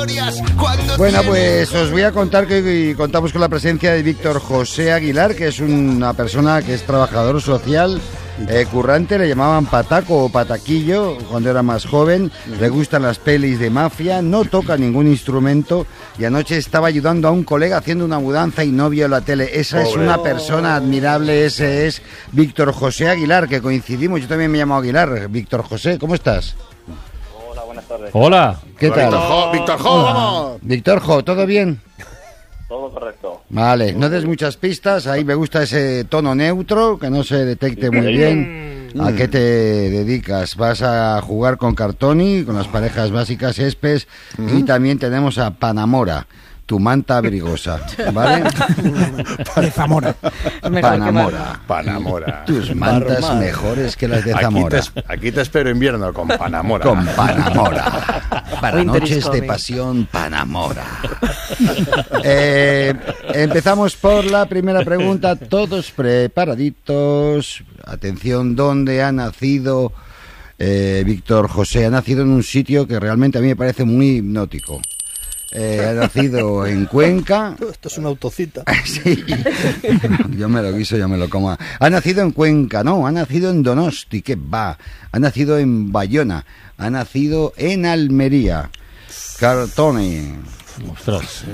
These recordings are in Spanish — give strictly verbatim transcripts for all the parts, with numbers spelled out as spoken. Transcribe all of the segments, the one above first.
historias cuando Bueno, pues os voy a contar que contamos con la presencia de Víctor José Aguilar, que es una persona que es trabajador social, eh, currante, le llamaban pataco o pataquillo cuando era más joven, le gustan las pelis de mafia, no toca ningún instrumento y anoche estaba ayudando a un colega haciendo una mudanza y no vio la tele. Esa es una persona admirable, ese es Víctor José Aguilar, que coincidimos, yo también me llamo Aguilar. Víctor José, ¿cómo estás? Hola, buenas tardes. Hola. ¿Qué Hola, tal? Víctor Jo, Víctor Jo, vamos. Víctor Jo, ¿todo bien? Todo correcto. Vale, no des muchas pistas, ahí me gusta ese tono neutro, que no se detecte muy bien. ¿A qué te dedicas? Vas a jugar con Cartoni, con las parejas básicas Espes, y también tenemos a Panamora, tu manta abrigosa, ¿vale? De Zamora. Panamora. Panamora. Tus mantas Barman. mejores que las de Aquí Zamora. te, aquí te espero invierno con Panamora. Con Panamora. Para Winter is noches de coming. pasión, Panamora. Eh, empezamos por la primera pregunta. Todos preparaditos. Atención, ¿dónde ha nacido eh, Víctor José? Ha nacido en un sitio que realmente a mí me parece muy hipnótico. Eh, ha nacido en Cuenca. Esto es una autocita. Sí, yo me lo guiso, yo me lo como. Ha nacido en Cuenca, no, ha nacido en Donosti, que va. Ha nacido en Bayona, ha nacido en Almería. Cartoni. Ostras.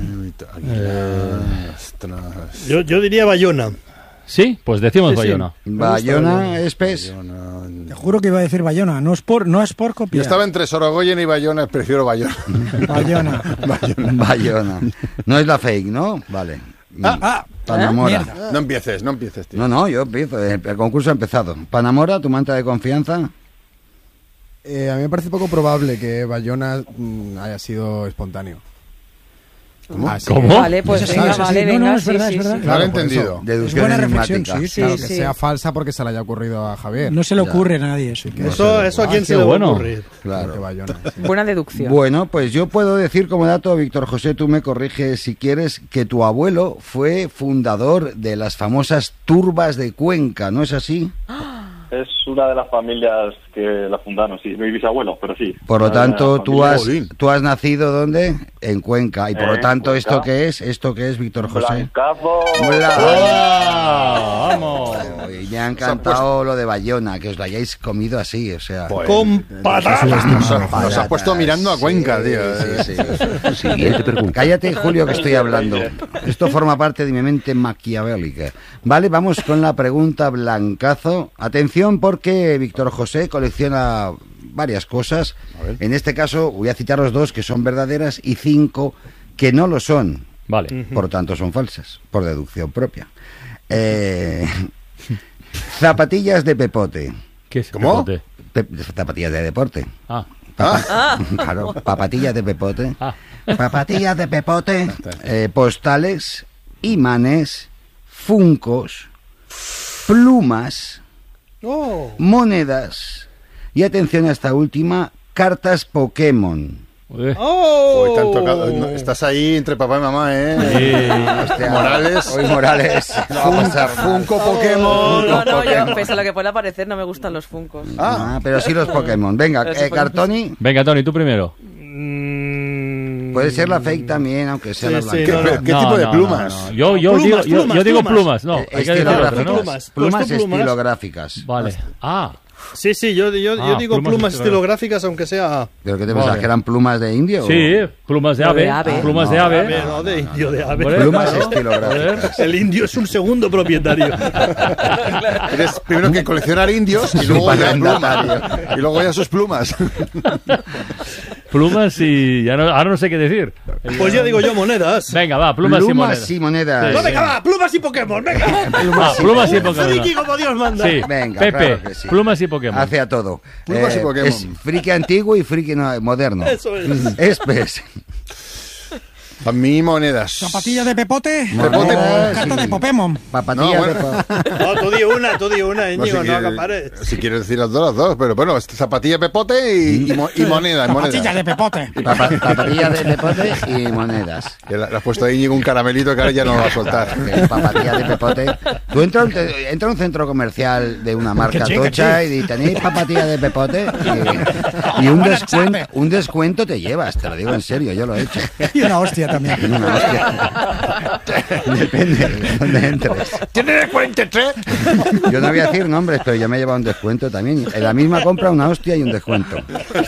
Eh, ostras. Yo, yo diría Bayona. Sí, pues decimos Sí, sí. Bayona. Bayona, Espes. Te juro que iba a decir Bayona, no es por, no es por Yo copiar. estaba entre Sorogoyen y Bayona, prefiero Bayona. Bayona. Bayona. No es la fake, ¿no? Vale. Ah, ah, Panamora. mierda. No empieces, no empieces, tío. No, no, yo empiezo. El el concurso ha empezado. Panamora, tu manta de confianza. Eh, a mí me parece poco probable que Bayona mm, haya sido espontáneo. ¿Cómo? Así ¿Cómo? que- Vale, pues Eso sí, venga, eso sí. vale, No, venga, no, es sí, verdad, sí, es verdad. sí. No lo he por eso. entendido. Deducción buena reflexión, enigmática. sí, sí. Claro, Sí, que sí. sea falsa porque se le haya ocurrido a Javier. No se le Ya. ocurre a nadie eso. que- Eso, eso a quién Ah, se qué le va bueno. a ocurrir. Claro. Que Bayona, sí. Buena deducción. Bueno, pues yo puedo decir como dato, Víctor José, tú me corriges si quieres, que tu abuelo fue fundador de las famosas turbas de Cuenca, ¿no es así? Es una de las familias que la fundaron, sí. Mi bisabuelo, pero sí. Por lo Una de tanto, las tú familias. has, Jolín. tú has nacido ¿dónde? En Cuenca. Y por Eh, lo tanto, Cuenca. ¿esto qué es? ¿Esto qué es, Víctor José? Blancazo. ¡Ah! ¡Vamos! Y me ha encantado lo de Bayona, que os lo hayáis comido así, o sea... Pues, Con patatas. nos, ha- nos has puesto mirando a Cuenca, Sí, tío. sí, sí. Siguiente pregunta. Cállate, Julio, que estoy hablando. Esto forma parte de mi mente maquiavélica. Vale, vamos con la pregunta blancazo. Atención, porque Víctor José colecciona varias cosas. En este caso, voy a citaros dos que son verdaderas y cinco que no lo son. Vale. Por lo tanto, son falsas, por deducción propia. Eh, zapatillas de pepote. ¿Qué es? ¿Cómo? Pepote? Pe- zapatillas de deporte. Ah. Papa- Claro, papatillas de pepote. Ah. Papatillas de pepote. eh, postales, imanes, funcos, plumas, Oh. monedas y atención a esta última, cartas Pokémon. Eh. Oh. Hoy te han tocado- no, estás ahí entre papá y mamá, ¿eh? Sí. Hostia, Morales. Hoy Morales. No va a pasar nada. Funko Pokémon. No, no, yo, pese a lo que pueda parecer, no me gustan los funcos. Ah, pero sí los Pokémon. Venga, Pero si eh, fuera- Cartoni. Venga, Tony, tú primero. Mm. Puede ser la fake también, aunque sea Sí, la sí, blanca. ¿Qué, no, no. ¿qué No, tipo de no, plumas? no, no. Yo, yo, Plumas, digo, yo, plumas, yo digo plumas. plumas, no. Eh, Hay que decirlo, estilográficas. ¿no? Plumas. Plumas Puesto plumas. estilográficas. Vale. Ah, Sí, sí, yo, yo, yo Ah, digo plumas plumas estilográficas. estilográficas, aunque sea... ¿Pero qué te Vale. pensabas? ¿Que eran plumas de indio? o- sí, plumas de Lo de ave. ave. Plumas de No, ave. ave, no, de indio, de ave. Hombre, Plumas claro. estilográficas. El indio es un segundo propietario. Tienes primero que coleccionar indios y luego ya plumas. Y luego ya sus plumas. Plumas y... Ya no, ahora no sé qué decir. Pues ya digo yo monedas. Venga, va, plumas, y monedas. Plumas y monedas. No, venga, va, plumas y Pokémon, venga. Ah, plumas y Pokémon. Friki como Dios manda. Sí, Venga, Pepe, claro que sí. plumas y Pokémon. Hace a todo. Plumas y Pokémon. Es friki antiguo y friki no- moderno. Eso es. Espes. A mí monedas. Zapatilla de Pepote. Pepote. Carta de Popemon. Papatillas No, bueno. de po- No, tú di una, tú di una, Íñigo, si no quieres- acapares. Si quieres decir las dos, las dos, pero bueno, zapatilla Pepote y, y, mo- y moneda. y moneda. Zapatilla de Pepote. papa- papatillas de pepote y monedas. Que Le le has puesto a Íñigo un caramelito que ahora ya no lo va a soltar. Eh, Papatillas de pepote. Tú entras a un te- entra a un centro comercial de una marca Que sí, que tocha sí. y di, tenéis papatillas de pepote y, y un, Buenas descuento, tardes. un descuento te llevas, te lo digo en serio, yo lo he hecho. Y una hostia también. Una hostia. Depende de dónde entres. ¿Tienes cuarenta y tres? Yo no voy a decir nombres, pero yo me he llevado un descuento también. En la misma compra una hostia y un descuento.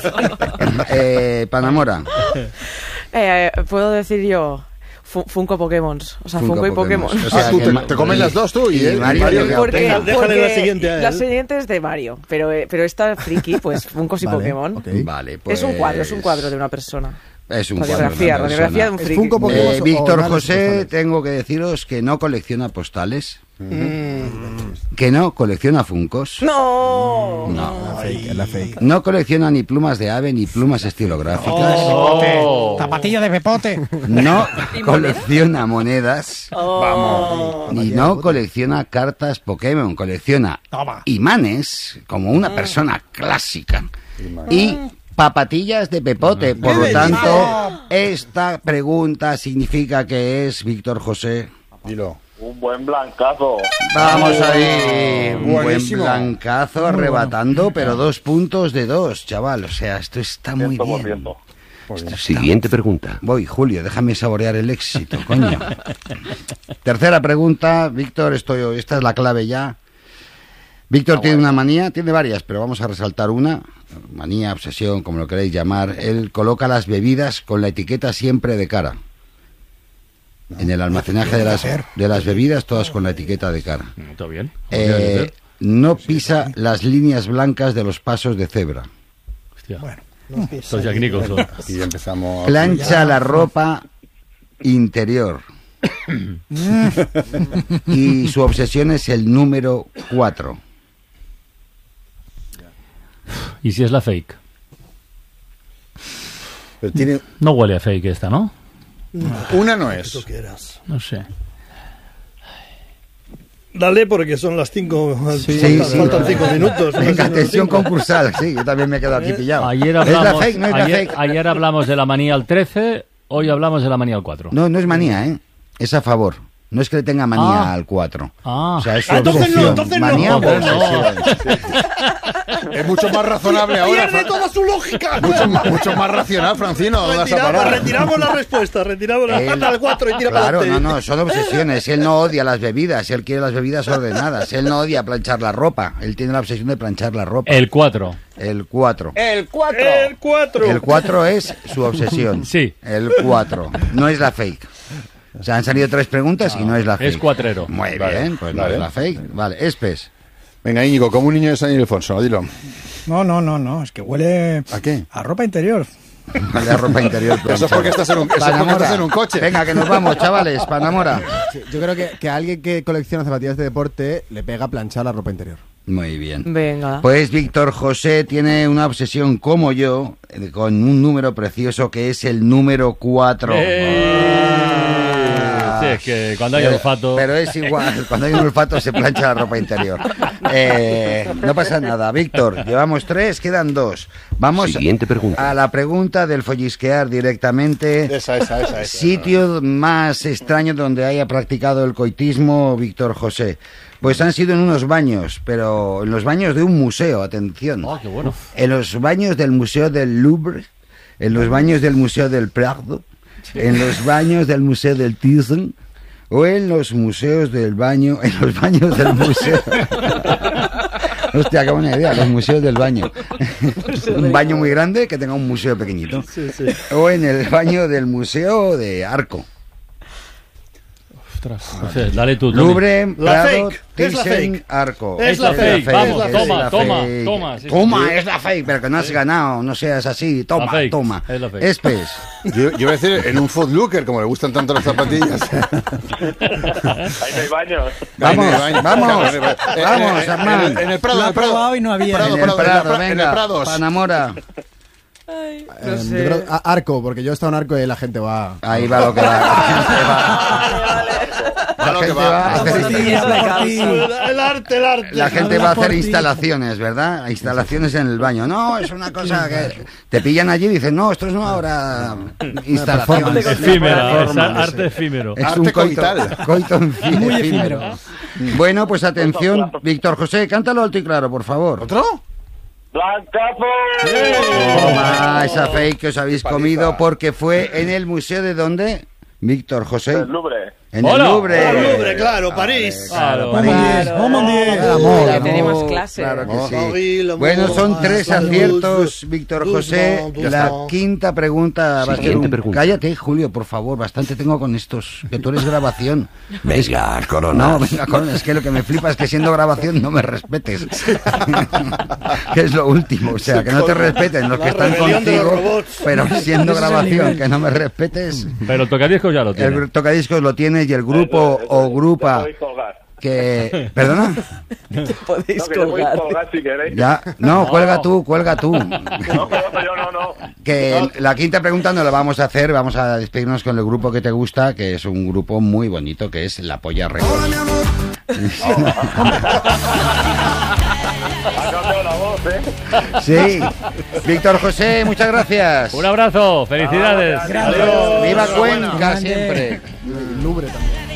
Eh, Panamora. Eh, Puedo decir yo... Fu- Funko Pokémon. O sea, Funko, Funko y Pokémon. Pokémon. O Ah, sea, tú que te, ma- te comes y- las dos tú y, y él, Mario Mario que- que- Porque, Déjale la porque siguiente a él. la siguiente es de Mario, pero, eh, pero esta friki, pues Funkos y Vale, Pokémon. ok. Vale, pues... Es un cuadro, es un cuadro de una persona. Es un cuadro de Radiografía, una radiografía de un Es friki. Funko Pokémon. Eh, o- Víctor o no, José, postales. tengo que deciros que no colecciona postales, Mm. que no colecciona funcos, ¡No! no, Fake, es la fake. no colecciona ni plumas de ave ni plumas estilográficas, Oh. Zapatilla de Pepote. no colecciona monedas Oh. y no colecciona cartas Pokémon, colecciona Toma. imanes como una persona clásica y papatillas de pepote. Por lo tanto, esta pregunta significa que es Víctor José. Dilo. Un buen blancazo. Vamos ahí, un buen Buenísimo. blancazo arrebatando, pero dos puntos de dos, chaval. O sea, esto está muy cien por bien. ciento. Esto está- Siguiente pregunta. Voy, Julio, déjame saborear el éxito, coño. Tercera pregunta, Víctor, estoy, esta es la clave ya. Víctor tiene una manía, tiene varias, pero vamos a resaltar una. Manía, obsesión, como lo queréis llamar. Él coloca las bebidas con la etiqueta siempre de cara. En el almacenaje de las, de las bebidas, todas con la etiqueta de cara. Está bien. Eh, no pisa las líneas blancas de los pasos de cebra. Hostia. Bueno. Estos Jack Nicholson. Y ya empezamos. Plancha la ropa interior. Y su obsesión es el número cuatro. ¿Y si es la fake? Pero tiene, No huele a fake esta, ¿no? una no Tú es. quieras. No sé. Dale, porque son las cinco. Sí, faltan, sí. faltan cinco minutos. Venga, Son las atención cinco. concursal. Sí, yo también me he quedado aquí pillado. Ayer ¿Es la hablamos, fake? ¿No es la ayer, fake? ayer hablamos de la manía al trece, hoy hablamos de la manía al cuatro. No, no es manía, ¿eh? Es a favor. No es que le tenga manía Ah. al cuatro. Ah. O sea, es su Ah, entonces no, obsesión. entonces no. Manía o Entonces no. obsesión. Es mucho más razonable ahora. ¡Pierde Fra- toda su lógica! Mucho, más- mucho más racional, Francino. No vas a Retiramos, parar. retiramos la respuesta, retiramos la Él- pata al cuatro y tira Claro, para no, adelante. no, son obsesiones. Él no odia las bebidas, él quiere las bebidas ordenadas. Él no odia planchar la ropa, él tiene la obsesión de planchar la ropa. El cuatro. El cuatro. El cuatro. El cuatro. El cuatro es su obsesión. Sí. El cuatro. No es la fake. O sea, han salido tres preguntas y no es la fake. Es cuatrero. Muy Vale, bien, pues vale. no es la fake. Vale, Espes. Venga, Íñigo, como un niño de San Ildefonso, dilo. No, no, no, no. Es que huele ¿A qué? a ropa interior. La ropa interior. Eso es porque estás en un, eso es porque Panamora. estás en un coche. Venga, que nos vamos, chavales. Panamora. Sí, yo creo que, que a alguien que colecciona zapatillas de deporte le pega planchar la ropa interior. Muy bien. Venga. Pues Víctor José tiene una obsesión como yo eh, con un número precioso que es el número cuatro. Sí, es que cuando hay Pero- olfato... Pero es igual, cuando hay un olfato se plancha la ropa interior. Eh, no pasa nada, Víctor. Llevamos tres, quedan dos. Vamos Siguiente pregunta. a la pregunta del follisquear directamente. Esa, esa, esa. esa. Sitio más extraño donde haya practicado el coitismo Víctor José. Pues han sido en unos baños, pero en los baños de un museo, atención. Oh, qué bueno. En los baños del Museo del Louvre, en los baños del Museo del Prado, en los baños del Museo del Thyssen o en los museos del baño, en los baños del museo. Hostia, qué buena idea, los museos del baño. Un baño muy grande que tenga un museo pequeñito. Sí, sí. O en el baño del Museo de Arco. Ostras. No sé, dale tú, Tony. Louvre, La Prado, fake, es la Thyssen, fake. Arco. Es la fake, vamos, es toma, la toma, fake. toma, sí, Toma, sí. es la fake, pero que no has ganado, no seas así. Toma, La fake, toma. es la fake. Espes. Yo, yo iba a decir en un Footlooker, como le gustan tanto las zapatillas. Ahí no hay baños. Vamos, Ahí no hay baño. vamos, Eh, eh, vamos, eh, Armand. En el Prado, Lo en ha el Prado. probado y no había. Prado, En el Prado, Prado, en el Pra- en el venga, Prados. Panamora. Ay, no Eh, sé. yo creo- a- arco, porque yo he estado en arco y la gente va. Ahí va lo que va. La lo que gente va. va a hacer Por ti, instalaciones. por ti. El arte, el arte. La gente va a hacer por ti. instalaciones, ¿verdad? Instalaciones en el baño. No, es una cosa que te pillan allí y dicen, no, esto es una obra instalación. Efímera, es Performance. arte efímero. Es Arte un coito, coital. coito en fin, Muy efímero. efímero. Bueno, pues atención, Víctor José, cántalo alto y claro, por favor. ¿Otro? ¡Blancazo! Toma esa fake que os habéis comido porque fue en el museo de ¿dónde? Víctor José. El Louvre. En ¡Hola! el Louvre. El Louvre, claro, París. Claro. París. Vamos, diez, vamos, Amor, diez. Ya tenemos amor, clase. Claro que sí. Paris, l'amour, Bueno, son tres salud, aciertos, Víctor José. doucement, La doucement. quinta pregunta va a ser Siguiente un... pregunta. Cállate, Julio, por favor. Bastante tengo con estos. Que tú eres grabación. Venga, Corona. No, venga, Corona, es que lo que me flipa es que siendo grabación no me respetes. Que es lo último. O sea, que no te respeten los La que están rebelión de los contigo. robots. Pero siendo Ese es el grabación, nivel. que no me respetes. Pero el tocadiscos ya lo tiene. El tocadiscos lo tienes y el grupo Eso, eso, o ya grupa podéis colgar. que... ¿Perdona? Podéis No, que ya podéis colgar. colgar si queréis. Ya, no, cuelga tú, cuelga tú. No, pero yo no, no. Que la quinta pregunta no la vamos a hacer, vamos a despedirnos con el grupo que te gusta, que es un grupo muy bonito, que es La Polla Records. Ha cambiado la voz, ¿eh? Sí. Víctor José, muchas gracias. Un abrazo, felicidades. Ah, Grande. Adiós. Viva Enhorabuena. Cuenca Grande. siempre. El Louvre también.